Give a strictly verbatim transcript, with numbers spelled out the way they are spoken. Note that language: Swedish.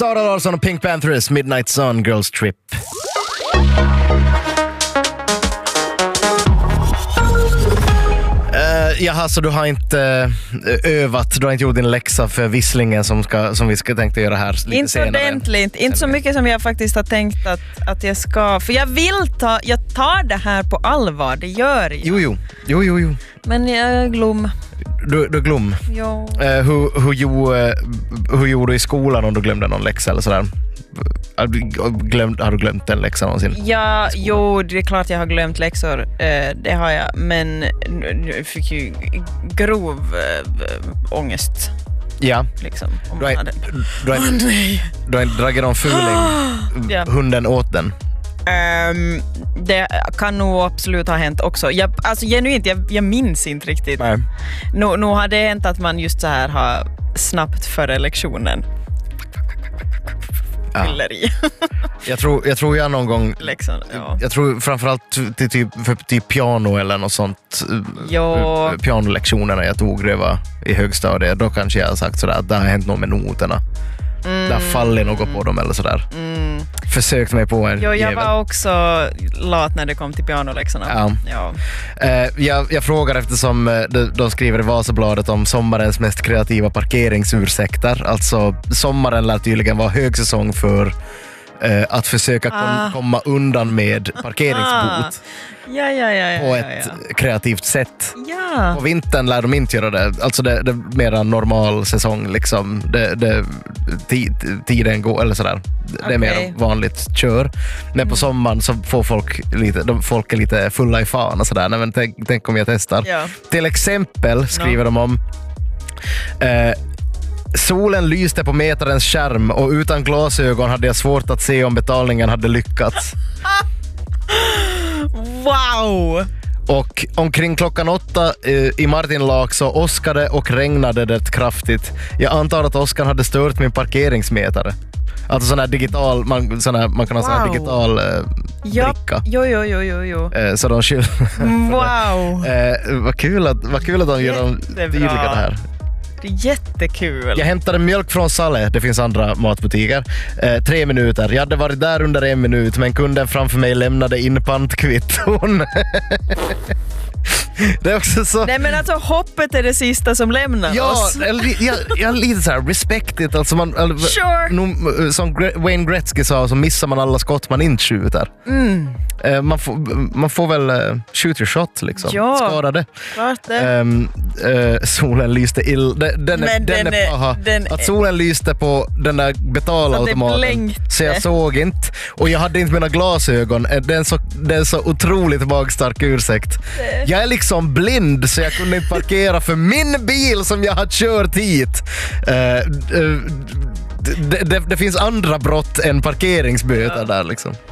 Sara Larsson och Pink Panthers, Midnight Sun, Girls Trip. Uh, jaha, så du har inte uh, övat, du har inte gjort din läxa för visslingen som, ska, som vi ska tänkte göra här lite inte senare. Ordentligt, inte så mycket som jag faktiskt har tänkt att, att jag ska, för jag vill ta, jag tar det här på allvar, det gör jag. Jo, jo, jo, jo, jo. Men jag är glöm. Du, du glöm. Jo. Uh, hur, hur, jo, uh, hur gjorde du i skolan om du glömde någon läxa eller sådär? Har du glömt, har du glömt en läxa någonsin? Ja, jo, det är klart jag har glömt läxor. Uh, det har jag, men jag fick ju grov uh, ångest. Ja. Liksom, om du har, hade... du har, oh, nej. Du har inte dragit någon fuling. Ja. Hunden åt den. Um, det kan nog absolut ha hänt också. Jag, alltså genuint, jag, jag minns inte riktigt. Nej. Nu, nu har det hänt att man just så här har snabbt före lektionen. Ja. Fylleri. jag, tror, jag tror jag någon gång Lektion, ja. Jag tror framförallt till typ, för typ piano eller något sånt. Ja. Pianolektionerna jag tog, det var i högstadiet. Då kanske jag har sagt sådär att det har hänt något med noterna. Mm. Det har fallit något på dem eller sådär. Mm. Försökt mig på en Jo, jag jävel. var också lat när det kom till pianoläxorna. Ja. Ja. Uh, jag, jag frågar eftersom uh, de, de skriver i Vasabladet om sommarens mest kreativa parkeringsursäkter. Alltså sommaren lär tydligen vara högsäsong för uh, att försöka kom, ah. komma undan med parkeringsbot. Ah. Ja, ja, ja, ja, på ja, ett ja. kreativt sätt. Ja. På vintern lär de inte göra det. Alltså det, det är mera normal säsong liksom. Det, det, tid, tiden går eller sådär. Det okay. är mer vanligt kör. Men mm. på sommaren så får folk lite, de, folk är lite fulla i fan och sådär. Nej, men tänk, tänk om jag testar. Ja. Till exempel skriver no. de om eh, solen lyste på meterens skärm och utan glasögon hade jag svårt att se om betalningen hade lyckats. Wow! Och omkring klockan åtta eh, i Martinlag så åskade och regnade det kraftigt. Jag antar att åskan hade stört min parkeringsmätare. Alltså sån här digital, man, sån här, man kan ha wow. sån här digital eh, ja. bricka. Jo, jo, jo, jo, jo. Eh, så de skyll... Wow! eh, vad, kul att, vad kul att de gör dem tydliga det här. Det är jättekul. Jag hämtade mjölk från Salle, det finns andra matbutiker. Eh, tre minuter. Jag hade varit där under en minut, men kunden framför mig lämnade in pantkvitton. Det är också så... Nej, men alltså hoppet är det sista som lämnar ja, oss. Jag, jag, jag är lite så här respected. Alltså man, sure. no, som Wayne Gretzky sa så missar man alla skott man inte skjuter. Mm. Uh, man, får, man får väl uh, shoot your shot liksom. Ja, skada det. Klart det. Um, uh, solen lyste ill. Den, den, är, den, den är paha. Den att solen lyste på den där betalautomaten. Så, så jag såg inte. Och jag hade inte mina glasögon. Det är en så, det är en så otroligt magstark ursäkt. Det. Jag är liksom blind så jag kunde inte parkera för min bil som jag har kört hit. Uh, uh, det, det, det finns andra brott än parkeringsböter ja. där liksom.